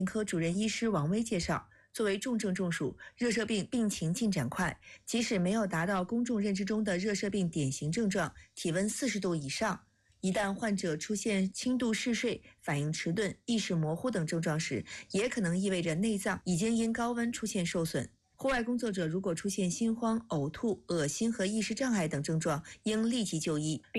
科主任医师王威介绍，作为重症中暑，热射病病情进展快，即使没有达到公众认知中的热射病典型症状，体温40度以上，一旦患者出现轻度嗜睡、反应迟钝、意识模糊等症状时，也可能意味着内脏已经因高温出现受损。户外工作者如果出现心慌、呕吐、恶心和意识障碍等症状，应立即就医。